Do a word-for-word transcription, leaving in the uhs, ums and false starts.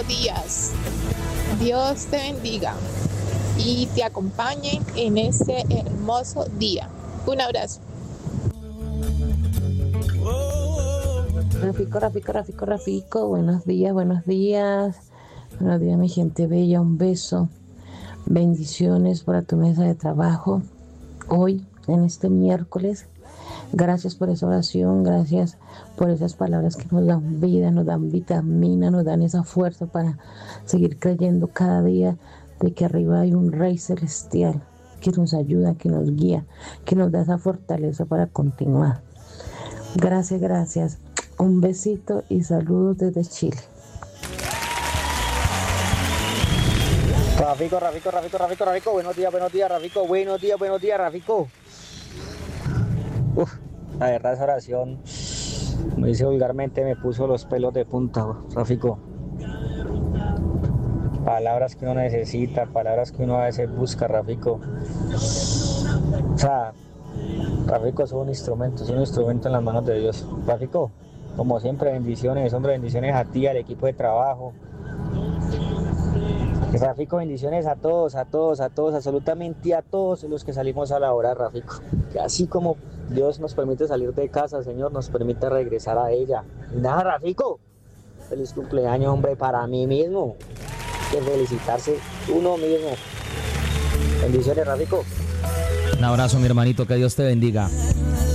buenos días. Dios te bendiga y te acompañe en este hermoso día. Un abrazo. Rafico, Rafico, Rafico, Rafico, buenos días, buenos días. Buenos días, mi gente bella, un beso. Bendiciones para tu mesa de trabajo. Hoy, en este miércoles, gracias por esa oración, gracias por esas palabras que nos dan vida, nos dan vitamina, nos dan esa fuerza para seguir creyendo cada día de que arriba hay un Rey celestial que nos ayuda, que nos guía, que nos da esa fortaleza para continuar. Gracias, gracias. Un besito y saludos desde Chile. Rafico, Rafico, Rafico, Rafico, Rafico, buenos días, buenos días, Rafico, buenos días, buenos días, Rafico. Uf, la verdad esa oración, como dice vulgarmente, me puso los pelos de punta, Rafico. Palabras que uno necesita, palabras que uno a veces busca, Rafico. O sea, Rafico es un instrumento, es un instrumento en las manos de Dios. Rafico, como siempre, bendiciones, hombre, bendiciones a ti, al equipo de trabajo. Rafico, bendiciones a todos, a todos, a todos, absolutamente a todos los que salimos a la hora, Rafico. Que así como Dios nos permite salir de casa, Señor, nos permite regresar a ella. Nada, Rafico, feliz cumpleaños, hombre, para mí mismo. Que felicitarse uno mismo. Bendiciones, Rafico. Un abrazo, mi hermanito, que Dios te bendiga.